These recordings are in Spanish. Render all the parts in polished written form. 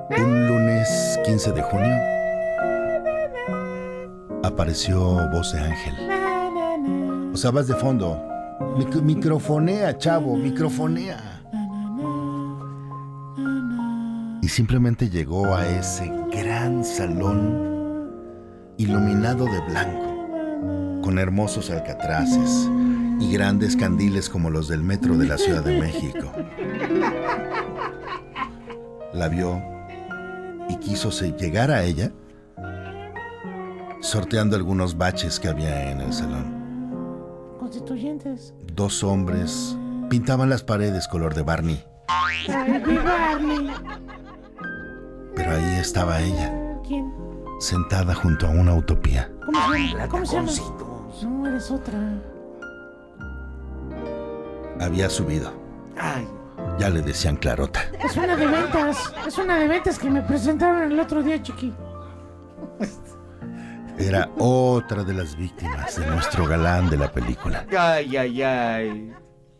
Un lunes 15 de junio apareció Voz de Ángel. O sea, vas de fondo. Microfonea, chavo, microfonea. Y simplemente llegó a ese gran salón iluminado de blanco, con hermosos alcatraces y grandes candiles como los del metro de la Ciudad de México. La vio y quiso llegar a ella, sorteando algunos baches que había en el salón. Constituyentes. 2 hombres pintaban las paredes color de Barney. Ay, mi Barney. Pero ahí estaba ella, ¿Quién? sentada junto a una utopía. ¿Cómo se llama? ¿Cómo se llama? Taconcitos. No, eres otra. Había subido. Ay, Ya le decían Clarota. Es una de ventas. Es una de ventas que me presentaron el otro día, chiqui. Era otra de las víctimas de nuestro galán de la película. ay, ay, ay.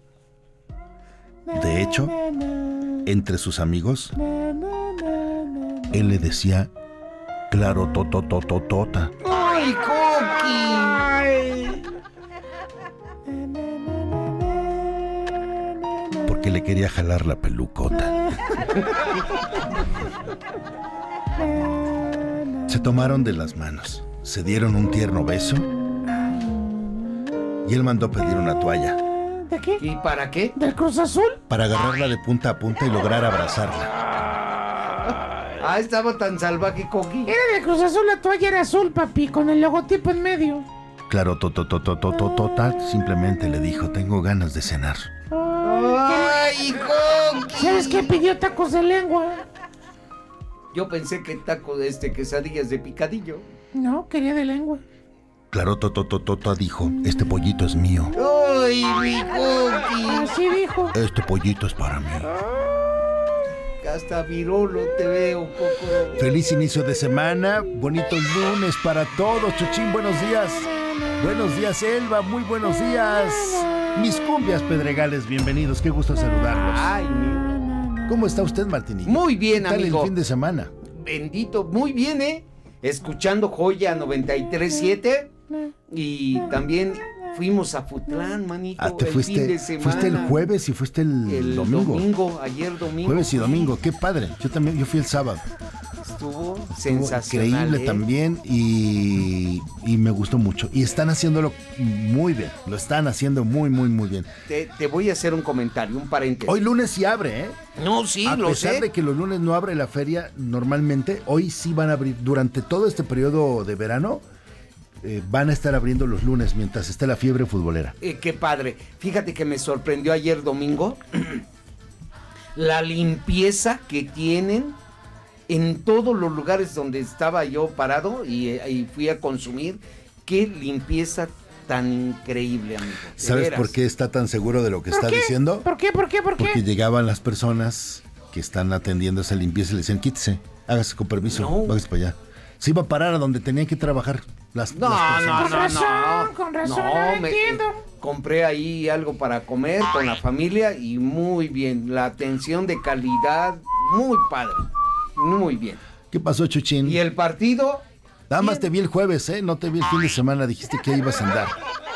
De hecho, entre sus amigos, él le decía Clarototototota. ¡Ay, Coqui! Porque le quería jalar la pelucota. Se tomaron de las manos, se dieron un tierno beso y él mandó pedir una toalla ¿De qué? ¿Y para qué? ¿Del Cruz Azul? para agarrarla de punta a punta y lograr abrazarla. Ah, estaba tan salvaje, Coqui. Era del Cruz Azul, la toalla era azul, papi, con el logotipo en medio. Clarotototototota simplemente le dijo, tengo ganas de cenar. ¡Ay, Coqui! ¿Sabes qué pidió? Tacos de lengua. Yo pensé que taco de quesadillas de picadillo. No, quería de lengua. Clarototototota dijo, este pollito es mío, ¡Ay, mi Coqui! Así dijo. este pollito es para mí. Hasta virolo te veo un poco. Feliz inicio de semana, bonitos lunes para todos. Chuchín, buenos días. Buenos días, Elba, muy buenos días. Mis cumbias pedregales, bienvenidos, qué gusto saludarlos. Ay, mi... ¿Cómo está usted, Martinillo? Muy bien, ¿Qué tal amigo. el fin de semana? Bendito, muy bien, ¿eh? Escuchando Joya 93.7 y también fuimos a Futlán, manito, Ah, te el fin de fuiste semana. el jueves y fuiste el domingo. Ayer domingo. Jueves y domingo, qué padre. Yo fui el sábado. Estuvo Estuvo sensacional. increíble también y me gustó mucho. Y están haciéndolo muy bien. Lo están haciendo muy, muy, muy bien. Te voy a hacer un comentario, un paréntesis. Hoy lunes sí abre, ¿eh? No, sí, A lo pesar sé. de que los lunes no abre la feria normalmente, hoy sí van a abrir. Durante todo este periodo de verano, van a estar abriendo los lunes mientras esté la fiebre futbolera. Qué padre. Fíjate que me sorprendió ayer domingo la limpieza que tienen en todos los lugares donde estaba yo parado y fui a consumir. Qué limpieza tan increíble, amigo. De ¿Sabes veras. por qué está tan seguro de lo que ¿Por está qué? diciendo? ¿Por qué? ¿Por qué? ¿Por Porque qué? llegaban las personas que están atendiendo esa limpieza y le decían, quítese, hágase con permiso, No. váyase para allá. Se iba a parar a donde tenían que trabajar las No, personas. Con razón, no entiendo. Compré ahí algo para comer con la familia y muy bien. La atención de calidad, muy padre. Muy bien. ¿Qué pasó, Chuchín? Y el partido, Nada más te vi el jueves, ¿eh? No te vi el fin de semana, dijiste que ibas a andar.